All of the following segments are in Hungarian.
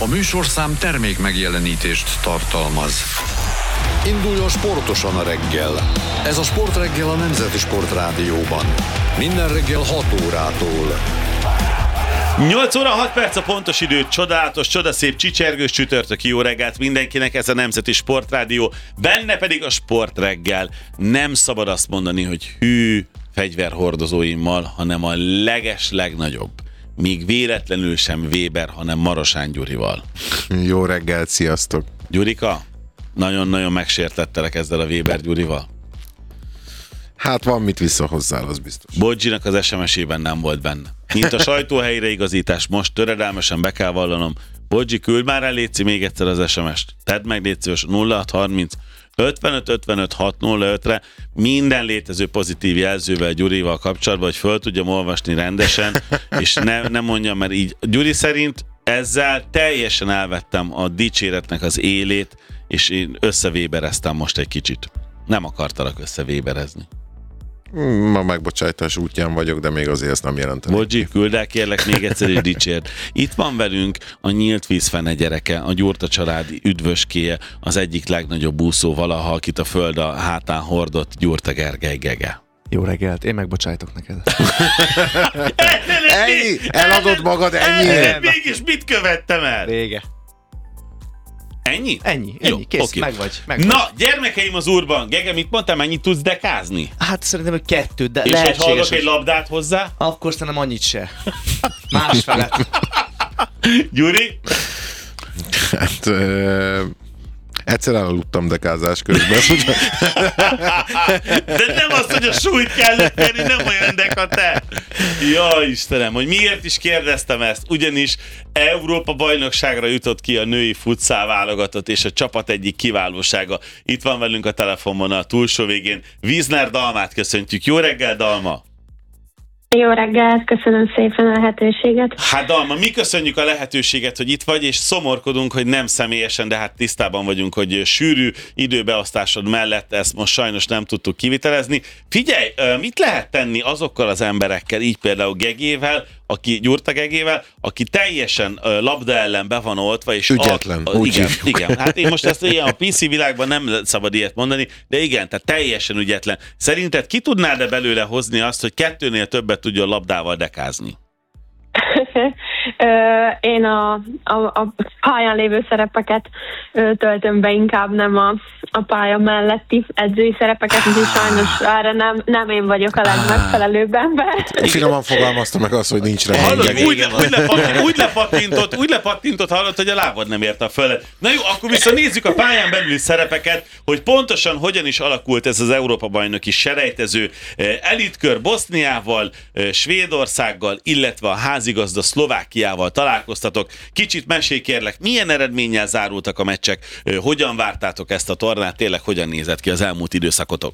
műsorszám termék megjelenítést tartalmaz. Induljon sportosan a reggel. Ez a Sportreggel a Nemzeti Sportrádióban. Minden reggel 6 órától. 8 óra 6 perc a pontos idő, csodálatos, csodaszép, csicsergős csütörtöki jó reggelt mindenkinek, ez a Nemzeti Sportrádió, benne pedig a Sportreggel. Nem szabad azt mondani, hogy hű fegyverhordozóimmal, hanem a legnagyobb. Míg véletlenül sem Weber, hanem Marosán Gyurival. Jó reggelt, sziasztok! Gyurika, nagyon-nagyon megsértettelek ezzel a Weber Gyurival. Hát van mit visszahozzál, az biztos. Bodzsinak az SMS-ében nem volt benne. Mint a sajtóhelyreigazítás, most töredelmesen be kell vallanom. Bodzsi, küld már el, létszi még egyszer az SMS-t. Tedd meg, légy szíves, 0630 55 55 605-re minden létező pozitív jelzővel Gyurival kapcsolatban, hogy föl tudjam olvasni rendesen, és ne mondjam, mert így Gyuri szerint ezzel teljesen elvettem a dicséretnek az élét, és én összevébereztem most egy kicsit. Nem akartalak összevéberezni. Ma megbocsájtás útján vagyok, de még azért ezt nem jelentenem. Bodzsi, küld el kérlek még egyszer is dicsért. Itt van velünk a Nyílt Vízfene gyereke, a Gyurta család üdvöskéje, az egyik legnagyobb úszó valaha, akit a föld a hátán hordott, Gyurta Gergely Gege. Jó reggelt, én megbocsájtok neked. Ennyi? Eladod magad ennyi? Mégis mit követtem el? Vége. Ennyi? Ennyi, kész, oké. meg vagy. Na, gyermekeim az úrban, Gege, mit mondtam, mennyit tudsz dekázni? Hát szerintem, hogy 2, de És hogy hallok lehetséges. egy labdát hozzá? Akkor szerintem annyit se. Másfelet. Gyuri? Hát, egyszer elaludtam dekázás közben. De nem az, hogy a súlyt kell letenni, nem olyan deka te. Ja, Istenem, hogy miért is kérdeztem ezt? Ugyanis Európa bajnokságra jutott ki a női futszál válogatott, és a csapat egyik kiválósága. Itt van velünk a telefonon a túlsó végén. Wiesner Dalmát köszöntjük. Jó reggel, Dalma! Jó reggelt, köszönöm szépen a lehetőséget. Hát Dalma, mi köszönjük a lehetőséget, hogy itt vagy, és szomorkodunk, hogy nem személyesen, de hát tisztában vagyunk, hogy sűrű időbeosztásod mellett ezt most sajnos nem tudtuk kivitelezni. Figyelj, mit lehet tenni azokkal az emberekkel, így például Gegével, Gyurta Gegével, aki teljesen labda ellen be van oltva, és ügyetlen. Igen, hát én most ezt ilyen a PC világban nem szabad ilyet mondani, de igen, tehát teljesen ügyetlen. Szerinted ki tudnád-e belőle hozni azt, hogy 2-nél többet tudjon labdával dekázni? Én a pályán lévő szerepeket töltöm be, inkább nem a pálya melletti edzői szerepeket, úgyhogy sajnos erre nem én vagyok a legmegfelelőbb ember. Finoman fogalmazta meg azt, hogy nincs rá. Hallod, úgy lepattintott, hallod, hogy a lábad nem érte a föl. Na jó, akkor viszont nézzük a pályán belüli szerepeket, hogy pontosan hogyan is alakult ez az Európa-bajnoki selejtező elitkör. Boszniával, Svédországgal, illetve a házigazda Szlovákiával találkoztatok. Kicsit mesélj kérlek, milyen eredménnyel zárultak a meccsek, hogyan vártátok ezt a tornát, tényleg hogyan nézett ki az elmúlt időszakotok?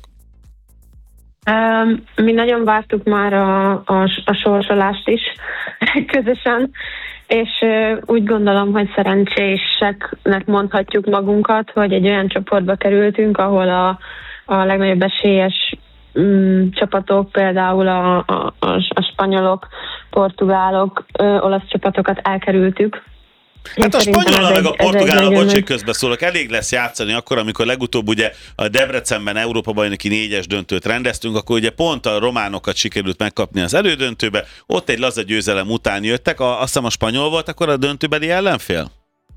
Mi nagyon vártuk már a sorsolást is közösen, és úgy gondolom, hogy szerencséseknek mondhatjuk magunkat, hogy egy olyan csoportba kerültünk, ahol a legnagyobb esélyes csapatok, például a spanyolok, portugálok, olasz csapatokat elkerültük. Hát a spanyolal meg a portugálal, bocs, közbeszólok, elég lesz játszani akkor, amikor legutóbb ugye a Debrecenben Európa-bajnoki 4-es döntőt rendeztünk, akkor ugye pont a románokat sikerült megkapni az elődöntőbe, ott egy laza győzelem után jöttek, azt hiszem a spanyol volt akkor a döntőbeli ellenfél?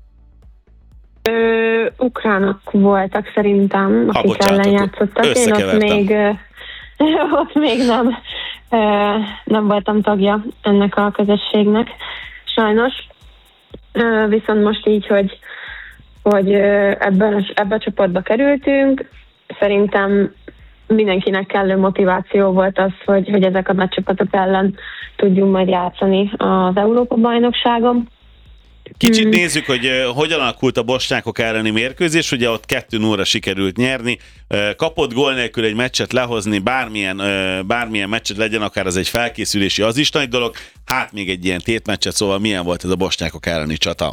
Ukránok voltak szerintem, akik ellen játszottak. Én ott még nem voltam tagja ennek a közösségnek, sajnos. Viszont most így, hogy ebbe a csoportba kerültünk, szerintem mindenkinek kellő motiváció volt az, hogy ezek a nagy csapatok ellen tudjunk majd játszani az Európa-bajnokságon. Kicsit nézzük, hogy hogyan alakult a bosnyákok elleni mérkőzés, ugye ott 2-0-ra sikerült nyerni, kapott gól nélkül egy meccset lehozni, bármilyen meccset legyen, akár az egy felkészülési, az is nagy dolog, hát még egy ilyen tétmeccset, szóval milyen volt ez a bosnyákok elleni csata?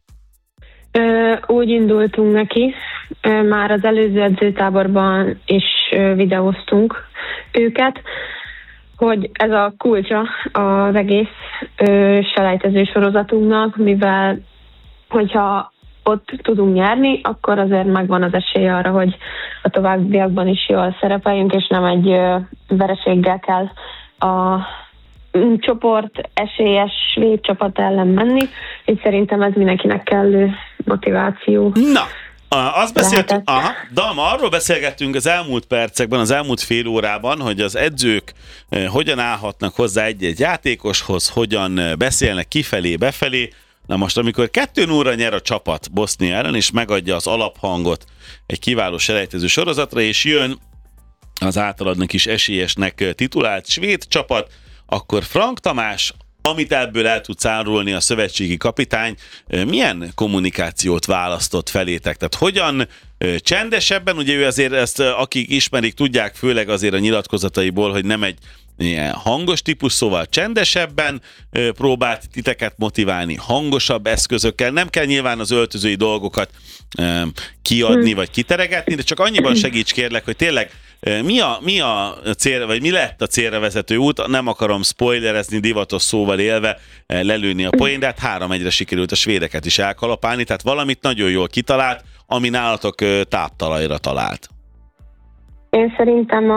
Úgy indultunk neki, már az előző edzőtáborban is videóztunk őket, hogy ez a kulcsa az egész selejtező sorozatunknak, mivel hogyha ott tudunk nyerni, akkor azért megvan az esély arra, hogy a továbbiakban is jól szerepeljünk, és nem egy vereséggel kell a csoport esélyes svéd csapat ellen menni, így szerintem ez mindenkinek kellő motiváció. Na, azt beszéltünk, Dalma, arról beszélgettünk az elmúlt percekben, az elmúlt fél órában, hogy az edzők hogyan állhatnak hozzá egy-egy játékoshoz, hogyan beszélnek kifelé, befelé. Na most, amikor 2-0-ra nyer a csapat Bosznia ellen, és megadja az alaphangot egy kiváló selejtező sorozatra, és jön az általadnak is esélyesnek titulált svéd csapat, akkor Frank Tamás, amit ebből el tudsz árulni a szövetségi kapitány, milyen kommunikációt választott felétek? Tehát hogyan csendesebben, ugye ő azért ezt, akik ismerik, tudják főleg azért a nyilatkozataiból, hogy nem egy ilyen hangos típus, szóval csendesebben próbált titeket motiválni, hangosabb eszközökkel, nem kell nyilván az öltözői dolgokat kiadni vagy kiteregetni, de csak annyiban segíts kérlek, hogy tényleg mi a cél, vagy mi lett a célra vezető út, nem akarom spoilerezni, divatos szóval élve lelőni a poén, de hát 3-1-re sikerült a svédeket is elkalapálni, tehát valamit nagyon jól kitalált, ami nálatok táptalajra talált. Én szerintem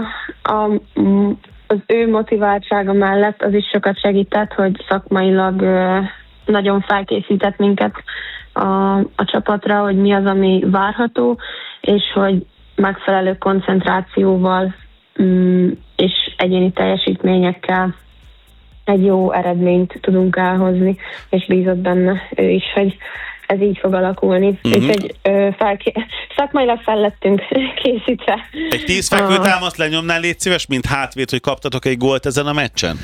az ő motiváltsága mellett az is sokat segített, hogy szakmailag nagyon felkészített minket a csapatra, hogy mi az, ami várható, és hogy megfelelő koncentrációval és egyéni teljesítményekkel egy jó eredményt tudunk elhozni, és bízott benne ő is, hogy ez így fog alakulni. Úgyhogy szakmailag fel lettünk készítve. Egy 10 fekvőtámaszt lenyomnál, légy szíves, mint hátvéd, hogy kaptatok egy gólt ezen a meccsen?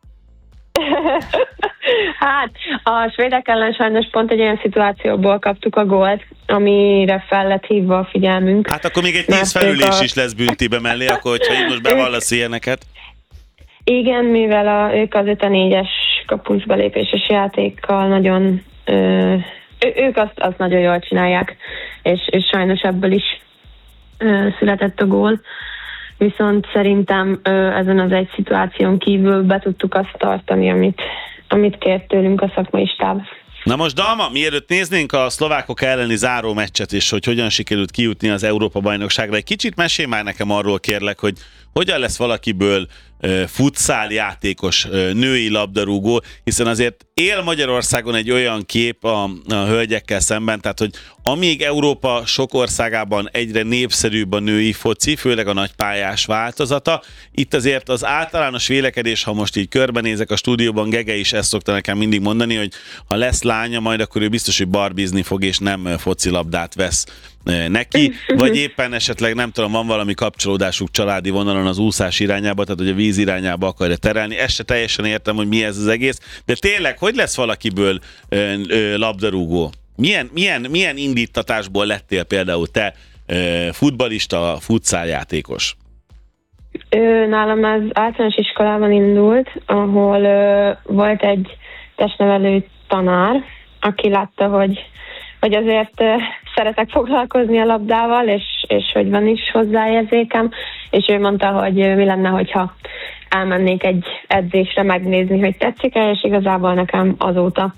Hát, a svédek ellen sajnos pont egy olyan szituációból kaptuk a gólt, amire fel lett hívva a figyelmünk. Hát akkor még egy 10 felülés is lesz büntibe mellé, akkor hogyha így most bevallasz ilyeneket. Igen, mivel ők az 5-4-es kapus belépéses játékkal nagyon... ők azt nagyon jól csinálják, és sajnos ebből is született a gól. Viszont szerintem ezen az egy szituáción kívül be tudtuk azt tartani, amit kért tőlünk a szakmai stáb. Na most, Dalma, mielőtt néznénk a szlovákok elleni záró meccset, és hogy hogyan sikerült kijutni az Európa-bajnokságra, egy kicsit mesélj már nekem arról, kérlek, hogy hogyan lesz valakiből futszál játékos, női labdarúgó, hiszen azért él Magyarországon egy olyan kép a hölgyekkel szemben, tehát hogy amíg Európa sok országában egyre népszerűbb a női foci, főleg a nagypályás változata, itt azért az általános vélekedés, ha most így körbenézek a stúdióban, Gege is ezt szokta nekem mindig mondani, hogy ha lesz lánya, majd akkor ő biztos, hogy barbizni fog, és nem focilabdát vesz neki, vagy éppen esetleg nem tudom, van valami kapcsolódásuk családi vonalon az úszás irányába, tehát hogy a víz irányába akarja terelni. Ezt se teljesen értem, hogy mi ez az egész, de tényleg, hogy lesz valakiből labdarúgó? Milyen indítatásból lettél például te futballista, futszáljátékos? Nálam ez általános iskolában indult, ahol volt egy testnevelő tanár, aki látta, hogy azért szeretek foglalkozni a labdával, és hogy van is hozzáérzékem, és ő mondta, hogy mi lenne, hogyha elmennék egy edzésre megnézni, hogy tetszik-e, és igazából nekem azóta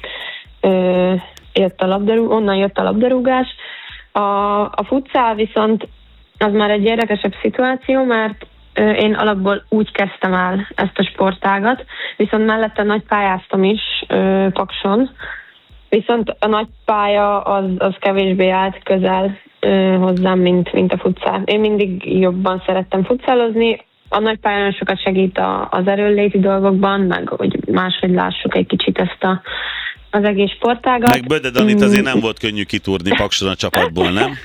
onnan jött a labdarúgás. A futszál viszont az már egy érdekesebb szituáció, mert én alapból úgy kezdtem el ezt a sportágat, viszont mellette nagy pályáztam is Pakson, viszont a nagy pálya az kevésbé állt közel hozzám, mint a futszál. Én mindig jobban szerettem futszálozni. A nagy pálya nagyon sokat segít az erőnléti dolgokban, meg hogy máshogy lássuk egy kicsit ezt az egész sportágat. Meg Böde Danit azért nem volt könnyű kitúrni Pakson a csapatból, nem?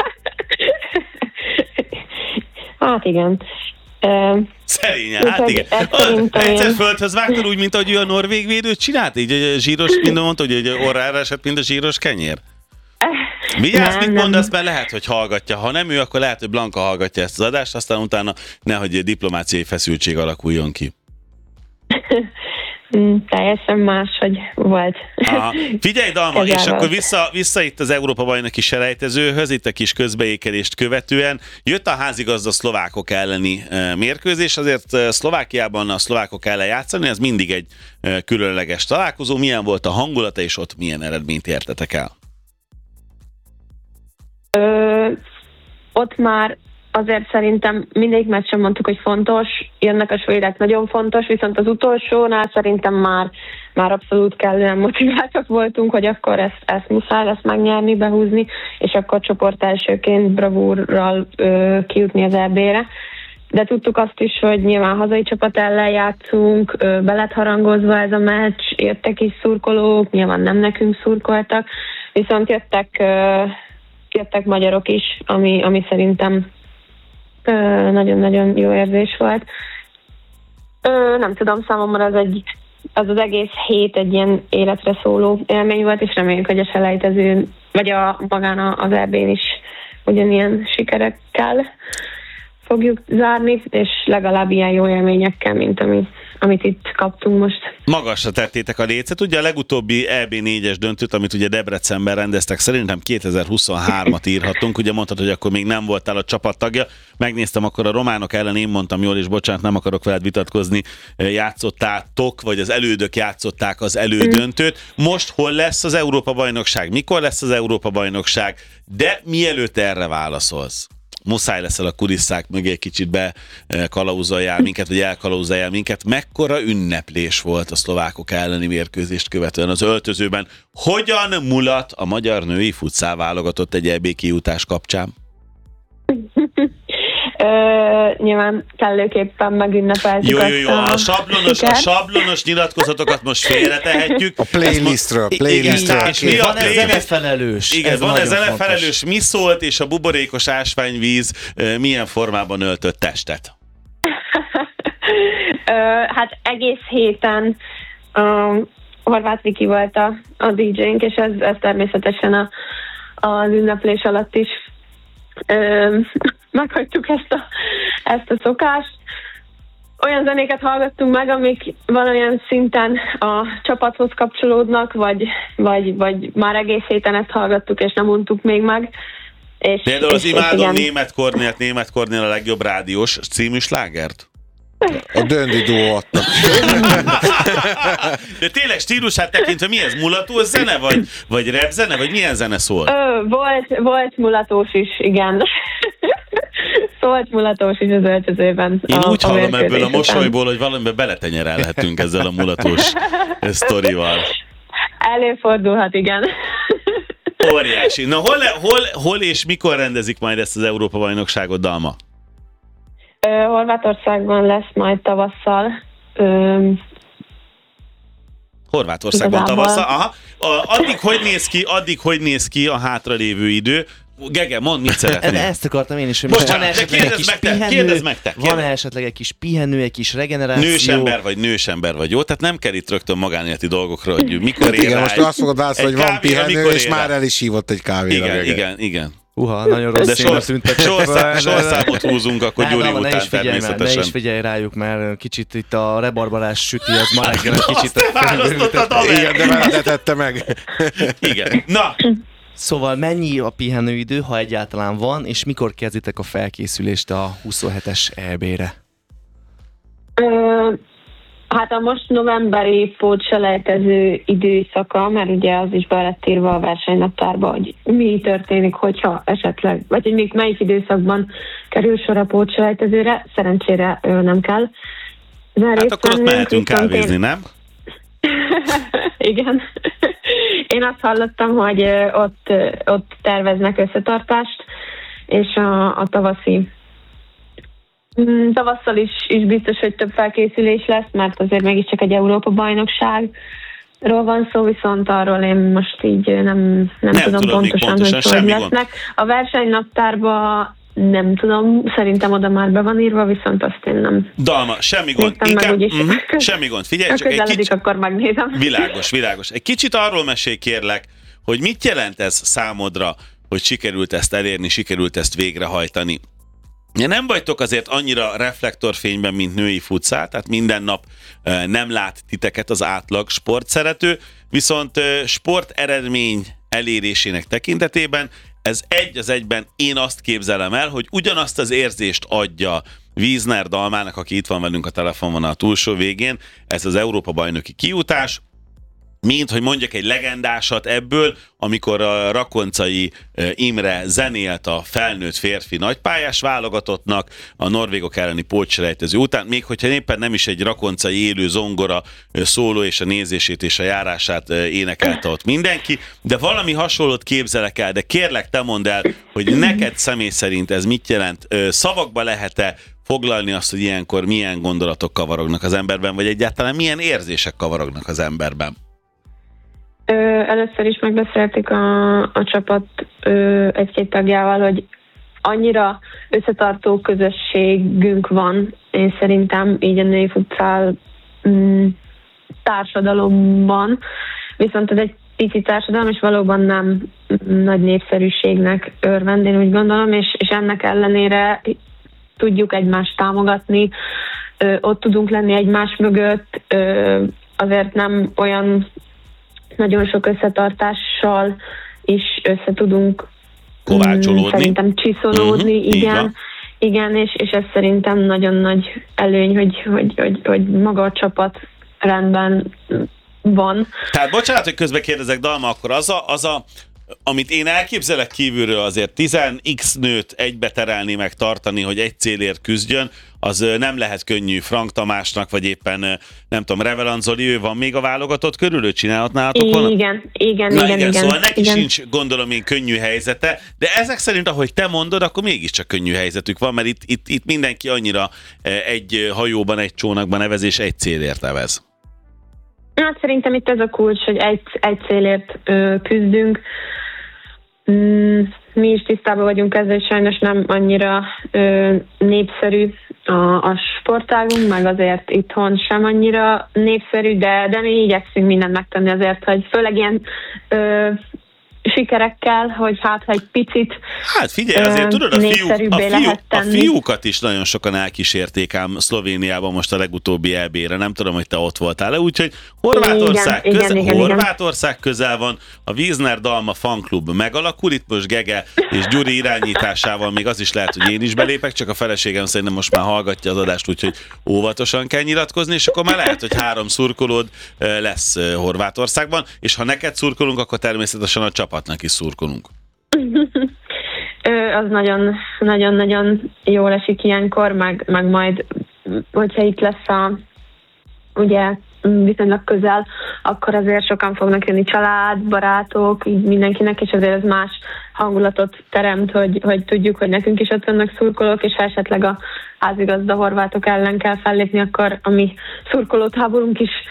Hát igen. Szerényen, hát igen. Egyszer földhöz vágtad úgy, mint ahogy ő a norvég védőt csinált? Így zsíros, minden mondta, hogy orrára esett, mint a zsíros kenyér? Vigyázz, mit mondasz, mert lehet, hogy hallgatja. Ha nem ő, akkor lehet, hogy Blanka hallgatja ezt az adást, aztán utána nehogy diplomáciai feszültség alakuljon ki. Teljesen máshogy volt. Aha. Figyelj, Dalma, és akkor vissza itt az Európa-bajnoki selejtezőhöz, itt a kis közbeékelést követően. Jött a házigazda szlovákok elleni mérkőzés, azért Szlovákiában a szlovákok ellen játszani, ez mindig egy különleges találkozó. Milyen volt a hangulata, és ott milyen eredményt értetek el? Ott már azért szerintem mindegyik meccsen mondtuk, hogy fontos, jönnek a svédek, nagyon fontos, viszont az utolsónál szerintem már abszolút kellően motiváltak voltunk, hogy akkor ezt muszáj lesz megnyerni, behúzni, és akkor csoport elsőként bravúrral kijutni az EB-re. De tudtuk azt is, hogy nyilván hazai csapat ellen játszunk, be lett harangozva ez a meccs, jöttek is szurkolók, nyilván nem nekünk szurkoltak, viszont jöttek magyarok is, ami szerintem nagyon-nagyon jó érzés volt. Nem tudom, számomra az egész hét egy ilyen életre szóló élmény volt, és reméljük, hogy a selejtezőn, vagy magán az EB-n is ugyanilyen sikerekkel fogjuk zárni, és legalább ilyen jó élményekkel, mint amit itt kaptunk most. Magasra tettétek a lécet. Ugye a legutóbbi EB4-es döntőt, amit ugye Debrecenben rendeztek, szerintem 2023-at írhatunk. Ugye mondtad, hogy akkor még nem voltál a csapattagja. Megnéztem, akkor a románok ellen, én mondtam jól, és bocsánat, nem akarok veled vitatkozni, játszottátok, vagy az elődök játszották az elődöntőt. Most hol lesz az Európa-bajnokság? Mikor lesz az Európa-bajnokság? De mielőtt erre válaszolsz, muszáj leszel a kulisszák mögé egy kicsit bekalauzoljál minket, vagy elkalauzoljál minket. Mekkora ünneplés volt a szlovákok elleni mérkőzést követően az öltözőben? Hogyan mulat a magyar női futszál válogatott egy EB kijutás kapcsán? Nyilván kellőképpen megünnepeltük. Jó. A sablonos nyilatkozatokat most félretehetjük. A playlistről. És mi van ez zenefelelős. Igen, van ez zenefelelős. Mi szólt, és a buborékos ásványvíz milyen formában öltött testet? Hát egész héten Horváth Viki volt a DJ-nk, és ez természetesen az ünneplés alatt is meghagytuk ezt a szokást. Olyan zenéket hallgattunk meg, amik valamilyen szinten a csapathoz kapcsolódnak, vagy már egész héten ezt hallgattuk, és nem mondtuk még meg. Például az Imádom Német Kornél a legjobb rádiós című slágert? A Döndi Duo adtak. De tényleg stílusát tekintve mi ez? Mulatós zene, vagy rap zene, vagy milyen zene szól? Volt mulatós is, igen. Szólt mulatós is az öltözőben. Én úgy hallom ebből a mosolyból, hogy valamiben beletenyerelhetünk ezzel a mulatós sztorival. Előfordulhat, igen. Óriási. Na hol és mikor rendezik majd ezt az Európa-bajnokságot, Dalma? Horvátországban lesz majd tavasszal. Horvátországban tavasszal? Aha. Addig hogy néz ki a hátralévő idő? Gege, mondd, mit szeretnél? Ezt akartam én is, hogy van esetleg egy kis pihenő, van esetleg egy kis pihenő, egy kis regeneráció. Nősember vagy, jó? Tehát nem kell itt rögtön magánéleti dolgokra, hogy mikor ér rá. Most azt fogod válaszolni, hogy van pihenő, és már el is hívott egy kávéra. Igen. Nagyon rossz színre tüntetek. Sorszámot húzunk akkor Gyuri után természetesen. Ne is figyelj rájuk, mert kicsit itt a rebarbarás süti, az ma reggel egy kicsit... Igen, de már tette meg. Igen. Na! Szóval mennyi a pihenőidő, ha egyáltalán van, és mikor kezditek a felkészülést a 27-es EB-re? Hát a most novemberi pótselejtező időszaka, mert ugye az is be lett írva a versenynaptárba, hogy mi történik, hogyha esetleg, vagy hogy még melyik időszakban kerül sor a pótselejtezőre, szerencsére nem kell. Hát akkor ott mehetünk kávézni, nem? Igen. Én azt hallottam, hogy ott terveznek összetartást, és a tavasszal is biztos, hogy több felkészülés lesz, mert azért mégiscsak egy Európa-bajnokságról van szó, viszont arról én most így nem tudom pontosan, hogy lesznek. A versenynaptárban nem tudom, szerintem oda már be van írva, viszont azt én nem. Dalma, semmi gond. Semmi gond. Figyelj, csak egy kicsit. Akkor megnézem. Világos. Egy kicsit arról mesélj, kérlek, hogy mit jelent ez számodra, hogy sikerült ezt elérni, sikerült ezt végrehajtani. Nem vagytok azért annyira reflektorfényben, mint női futszál, tehát minden nap nem lát titeket az átlag sportszerető, viszont sporteredmény elérésének tekintetében ez egy az egyben én azt képzelem el, hogy ugyanazt az érzést adja Wiesner Dalmának, aki itt van velünk a telefonvonal túlsó végén, ez az Európa-bajnoki kijutás, mint hogy mondjak egy legendásat ebből, amikor a Rakoncai Imre zenélt a felnőtt férfi nagypályás válogatottnak a norvégok elleni pótselejtező után, még hogyha éppen nem is egy rakoncai élő zongora szóló és a nézését és a járását énekelte ott mindenki, de valami hasonlót képzelek el, de kérlek te mondd el, hogy neked személy szerint ez mit jelent? Szavakba lehet-e foglalni azt, hogy ilyenkor milyen gondolatok kavarognak az emberben, vagy egyáltalán milyen érzések kavarognak az emberben? Először is megbeszéltük a csapat egy-két tagjával, hogy annyira összetartó közösségünk van, én szerintem így a női futszál társadalomban, viszont ez egy pici társadalom, és valóban nem nagy népszerűségnek örvend, én úgy gondolom, és ennek ellenére tudjuk egymást támogatni, ott tudunk lenni egymás mögött, azért nem olyan nagyon sok összetartással is össze tudunk kovácsolódni. Szerintem csiszolódni, igen, és ez szerintem nagyon nagy előny, hogy maga a csapat rendben van. Tehát bocsánat, hogy közbe kérdezek, Dalma, akkor amit én elképzelek kívülről, azért 10x nőt egybe terelni, meg tartani, hogy egy célért küzdjön, az nem lehet könnyű Frank Tamásnak, vagy éppen, nem tudom, Revelan Zoli, ő van még a válogatott körül, ő csinálhat nálatok volna? Igen. Szóval neki sincs, gondolom én, könnyű helyzete, de ezek szerint, ahogy te mondod, akkor mégiscsak könnyű helyzetük van, mert itt mindenki annyira egy hajóban, egy csónakban evez, és egy célért evez. Hát szerintem itt ez a kulcs, hogy egy célért küzdünk. Mi is tisztában vagyunk ezzel, hogy sajnos nem annyira népszerű a sportágunk, meg azért itthon sem annyira népszerű, de mi igyekszünk mindent megtenni azért, hogy főleg ilyen sikerekkel, hogy hát egy picit hát figyelj, azért tudod, a fiúkat is nagyon sokan elkísérték ám Szlovéniában most a legutóbbi EB-re, nem tudom, hogy te ott voltál-e, úgyhogy Horvátország közel van, a Wiesner Dalma fanklub megalakul, itt most Gege és Gyuri irányításával még az is lehet, hogy én is belépek, csak a feleségem szerintem most már hallgatja az adást, úgyhogy óvatosan kell nyilatkozni, és akkor már lehet, hogy 3 szurkolód lesz Horvátországban, és ha neked szurkolunk, akkor természetesen a csapatnak is szurkolunk. Az nagyon-nagyon jól esik ilyenkor, meg majd, hogyha itt lesz ugye viszonylag közel, akkor azért sokan fognak jönni család, barátok, így mindenkinek, és azért ez más hangulatot teremt, hogy tudjuk, hogy nekünk is ott vannak szurkolók, és ha esetleg a házigazda horvátok ellen kell fellépni, akkor a mi szurkolótáborunk is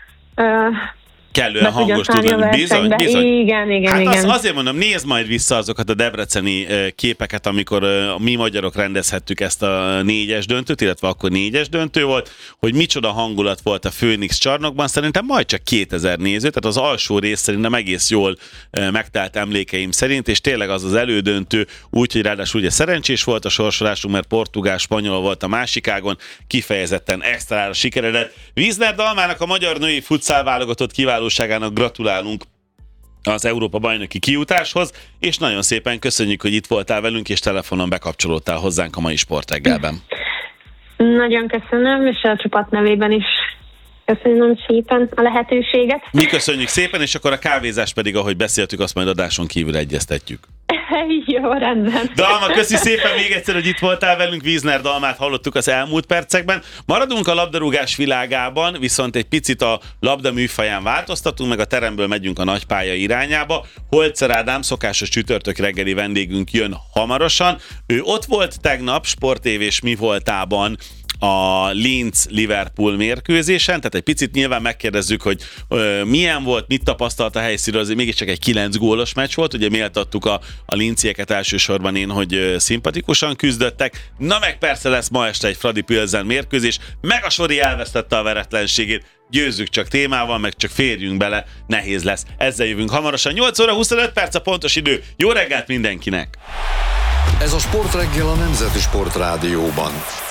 kellően hangos tud lenni. Bizony. Igen. Azért mondom, nézd majd vissza azokat a debreceni képeket, amikor mi magyarok rendezhettük ezt a 4-es döntőt, illetve akkor 4-es döntő volt, hogy micsoda hangulat volt a Phoenix csarnokban, szerintem majd csak 2000 néző, tehát az alsó rész szerintem egész jól megtelt emlékeim szerint, és tényleg az elődöntő, úgyhogy ráadásul ugye szerencsés volt a sorsolásunk, mert portugál, spanyol volt a másik ágon, kifejezetten extrára sikeredett. Wiesner Dalmának, a magyar női futszál válogatott kiválóságának gratulálunk az Európa-bajnoki kijutáshoz, és nagyon szépen köszönjük, hogy itt voltál velünk, és telefonon bekapcsolódtál hozzánk a mai sportreggelben. Nagyon köszönöm, és a csapat nevében is köszönöm szépen a lehetőséget. Mi köszönjük szépen, és akkor a kávézás pedig, ahogy beszéltük, azt majd adáson kívül egyeztetjük. Jó, rendben. Dalma, köszi szépen még egyszer, hogy itt voltál velünk. Wiesner Dalmát hallottuk az elmúlt percekben. Maradunk a labdarúgás világában, viszont egy picit a labda műfaján változtatunk, meg a teremből megyünk a nagypálya irányába. Holzer Ádám, szokásos csütörtök reggeli vendégünk jön hamarosan. Ő ott volt tegnap Sport TV-s mi voltában a Linz-Liverpool mérkőzésen, tehát egy picit nyilván megkérdezzük, hogy milyen volt, mit tapasztalt a helyszínről, azért mégiscsak egy 9 gólos meccs volt, ugye méltattuk a linzieket elsősorban én, hogy szimpatikusan küzdöttek, na meg persze lesz ma este egy Fradi Pilsen mérkőzés, meg a Sori elvesztette a veretlenségét, győzzük csak témával, meg csak férjünk bele, nehéz lesz. Ezzel jövünk hamarosan, 8 óra 25 perc a pontos idő, jó reggelt mindenkinek! Ez a Sportreggel a Nemzeti Sportrádióban.